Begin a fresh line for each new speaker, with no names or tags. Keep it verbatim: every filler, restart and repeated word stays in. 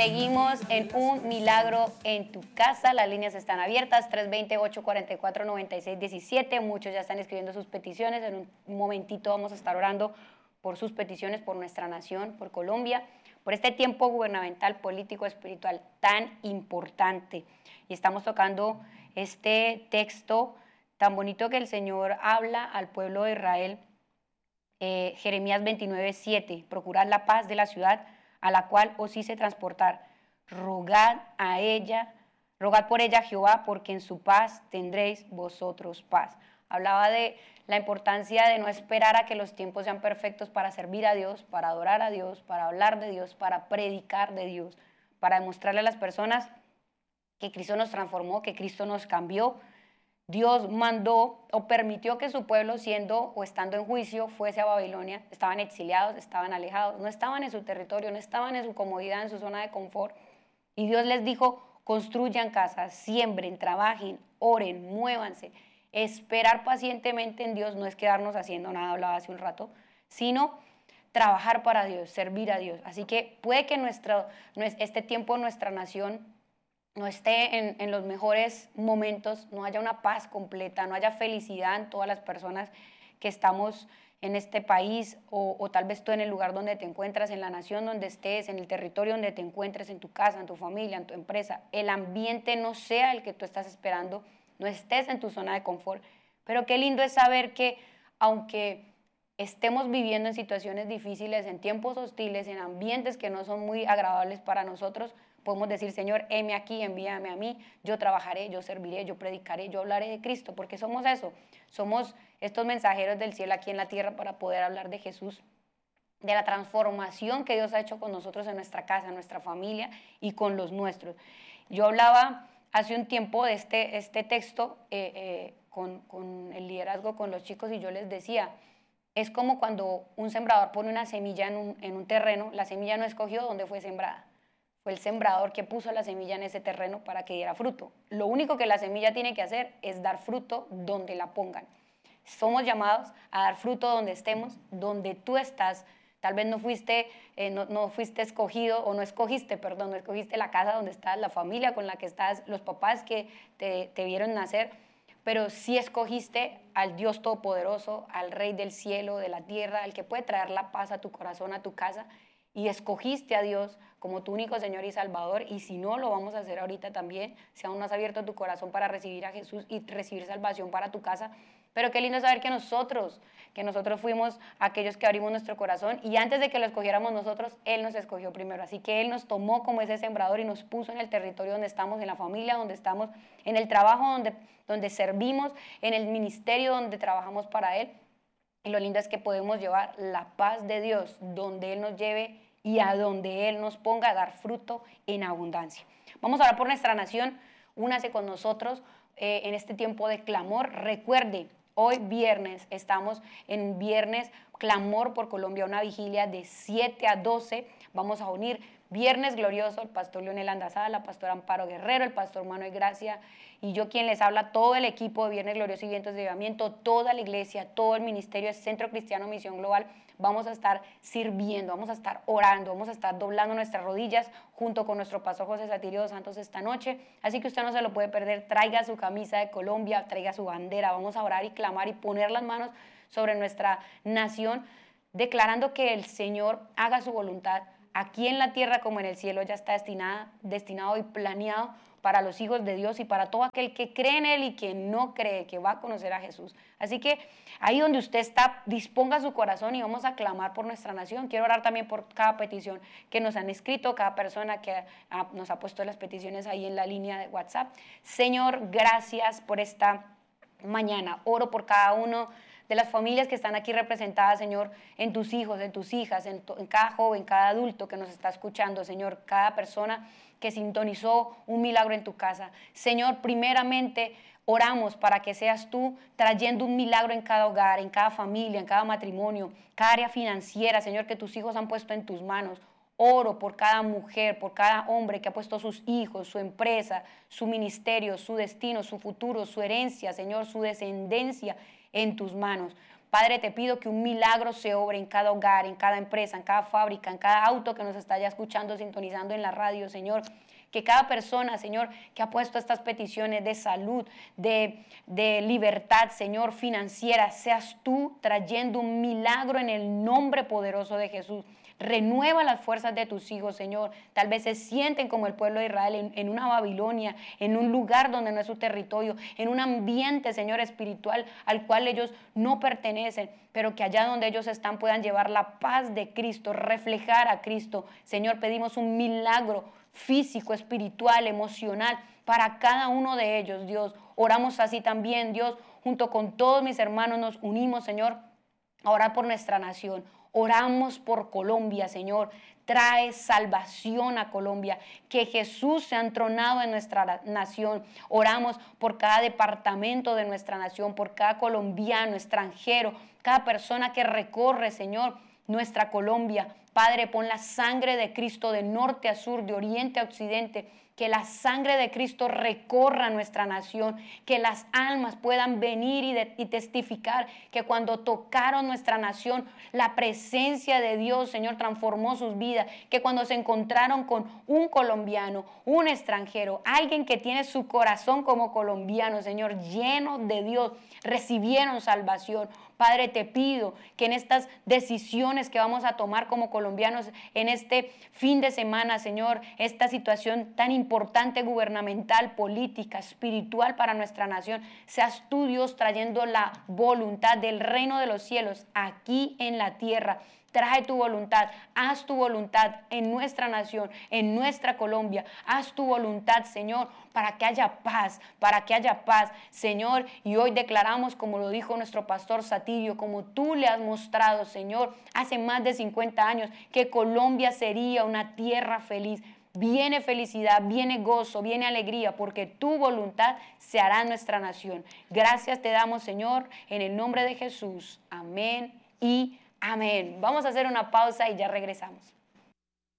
Seguimos en Un Milagro en tu Casa. Las líneas están abiertas, tres dos cero, ocho cuatro cuatro, nueve seis uno siete. Muchos ya están escribiendo sus peticiones. En un momentito vamos a estar orando por sus peticiones, por nuestra nación, por Colombia, por este tiempo gubernamental, político, espiritual tan importante. Y estamos tocando este texto tan bonito que el Señor habla al pueblo de Israel, eh, Jeremías veintinueve, siete. Procurad la paz de la ciudad a la cual os hice transportar. Rogad a ella, rogad por ella a Jehová, porque en su paz tendréis vosotros paz. Hablaba de la importancia de no esperar a que los tiempos sean perfectos para servir a Dios, para adorar a Dios, para hablar de Dios, para predicar de Dios, para demostrarle a las personas que Cristo nos transformó, que Cristo nos cambió. Dios mandó o permitió que su pueblo, siendo o estando en juicio, fuese a Babilonia. Estaban exiliados, estaban alejados, no estaban en su territorio, no estaban en su comodidad, en su zona de confort. Y Dios les dijo: construyan casas, siembren, trabajen, oren, muévanse. Esperar pacientemente en Dios no es quedarnos haciendo nada, hablaba hace un rato, sino trabajar para Dios, servir a Dios. Así que puede que nuestro, este tiempo en nuestra nación no esté en, en los mejores momentos, no haya una paz completa, no haya felicidad en todas las personas que estamos en este país, o, o tal vez tú en el lugar donde te encuentras, en la nación donde estés, en el territorio donde te encuentres, en tu casa, en tu familia, en tu empresa, el ambiente no sea el que tú estás esperando, no estés en tu zona de confort. Pero qué lindo es saber que aunque estemos viviendo en situaciones difíciles, en tiempos hostiles, en ambientes que no son muy agradables para nosotros, podemos decir: Señor, heme aquí, envíame a mí, yo trabajaré, yo serviré, yo predicaré, yo hablaré de Cristo, porque somos eso, somos estos mensajeros del cielo aquí en la tierra para poder hablar de Jesús, de la transformación que Dios ha hecho con nosotros en nuestra casa, en nuestra familia y con los nuestros. Yo hablaba hace un tiempo de este, este texto eh, eh, con, con el liderazgo, con los chicos, y yo les decía, es como cuando un sembrador pone una semilla en un, en un terreno. La semilla no escogió dónde fue sembrada, fue el sembrador que puso la semilla en ese terreno para que diera fruto. Lo único que la semilla tiene que hacer es dar fruto donde la pongan. Somos llamados a dar fruto donde estemos, donde tú estás. Tal vez no fuiste, eh, no, no fuiste escogido, o no escogiste, perdón, no escogiste la casa donde estás, la familia con la que estás, los papás que te, te vieron nacer, pero sí escogiste al Dios Todopoderoso, al Rey del cielo, de la tierra, al que puede traer la paz a tu corazón, a tu casa, y escogiste a Dios como tu único Señor y Salvador. Y si no, lo vamos a hacer ahorita también, si aún no has abierto tu corazón para recibir a Jesús y recibir salvación para tu casa. Pero qué lindo saber que nosotros, que nosotros fuimos aquellos que abrimos nuestro corazón, y antes de que lo escogiéramos nosotros, Él nos escogió primero. Así que Él nos tomó como ese sembrador y nos puso en el territorio donde estamos, en la familia donde estamos, en el trabajo donde, donde servimos, en el ministerio donde trabajamos para Él. Y lo lindo es que podemos llevar la paz de Dios donde Él nos lleve y a donde Él nos ponga a dar fruto en abundancia. Vamos a orar por nuestra nación. Únase con nosotros eh, en este tiempo de clamor. Recuerde, hoy viernes, estamos en viernes clamor por Colombia, una vigilia de siete a doce. Vamos a unir Viernes Glorioso, el pastor Leonel Andazada, la pastora Amparo Guerrero, el pastor Manuel Gracia y yo, quien les habla, todo el equipo de Viernes Glorioso y Vientos de Avivamiento, toda la iglesia, todo el ministerio de Centro Cristiano Misión Global. Vamos a estar sirviendo, vamos a estar orando, vamos a estar doblando nuestras rodillas junto con nuestro pastor José Satirio dos Santos esta noche. Así que usted no se lo puede perder. Traiga su camisa de Colombia, traiga su bandera. Vamos a orar y clamar y poner las manos sobre nuestra nación, declarando que el Señor haga su voluntad aquí en la tierra como en el cielo. Ya está destinada, destinado y planeado para los hijos de Dios y para todo aquel que cree en Él y que no cree, que va a conocer a Jesús. Así que ahí donde usted está, disponga su corazón y vamos a clamar por nuestra nación. Quiero orar también por cada petición que nos han escrito, cada persona que ha, nos ha puesto las peticiones ahí en la línea de WhatsApp. Señor, gracias por esta mañana. Oro por cada uno de las familias que están aquí representadas, Señor, en tus hijos, en tus hijas, en, to, en cada joven, cada adulto que nos está escuchando, Señor, cada persona que sintonizó un milagro en tu casa. Señor, primeramente oramos para que seas tú trayendo un milagro en cada hogar, en cada familia, en cada matrimonio, cada área financiera, Señor, que tus hijos han puesto en tus manos. Oro por cada mujer, por cada hombre que ha puesto sus hijos, su empresa, su ministerio, su destino, su futuro, su herencia, Señor, su descendencia en tus manos. Padre, te pido que un milagro se obre en cada hogar, en cada empresa, en cada fábrica, en cada auto que nos está ya escuchando, sintonizando en la radio, Señor. Que cada persona, Señor, que ha puesto estas peticiones de salud, de, de libertad, Señor, financiera, seas tú trayendo un milagro en el nombre poderoso de Jesús. Renueva las fuerzas de tus hijos, Señor. Tal vez se sienten como el pueblo de Israel en, en una Babilonia, en un lugar donde no es su territorio, en un ambiente, Señor, espiritual al cual ellos no pertenecen, pero que allá donde ellos están puedan llevar la paz de Cristo, reflejar a Cristo. Señor, pedimos un milagro físico, espiritual, emocional, para cada uno de ellos, Dios. Oramos así también, Dios, junto con todos mis hermanos nos unimos, Señor, a orar por nuestra nación. Oramos por Colombia, Señor. Trae salvación a Colombia, que Jesús sea entronado en nuestra nación. Oramos por cada departamento de nuestra nación, por cada colombiano, extranjero, cada persona que recorre, Señor, nuestra Colombia. Padre, pon la sangre de Cristo de norte a sur, de oriente a occidente, que la sangre de Cristo recorra nuestra nación, que las almas puedan venir y, de, y testificar que cuando tocaron nuestra nación, la presencia de Dios, Señor, transformó sus vidas, que cuando se encontraron con un colombiano, un extranjero, alguien que tiene su corazón como colombiano, Señor, lleno de Dios, recibieron salvación. Padre, te pido que en estas decisiones que vamos a tomar como colombianos en este fin de semana, Señor, esta situación tan importante gubernamental, política, espiritual para nuestra nación, seas tú, Dios, trayendo la voluntad del reino de los cielos aquí en la tierra. Trae tu voluntad, haz tu voluntad en nuestra nación, en nuestra Colombia. Haz tu voluntad, Señor, para que haya paz, para que haya paz, Señor. Y hoy declaramos, como lo dijo nuestro pastor Satirio, como tú le has mostrado, Señor, hace más de cincuenta años, que Colombia sería una tierra feliz. Viene felicidad, viene gozo, viene alegría, porque tu voluntad se hará en nuestra nación. Gracias te damos, Señor, en el nombre de Jesús. Amén y amén. Vamos a hacer una pausa y ya regresamos.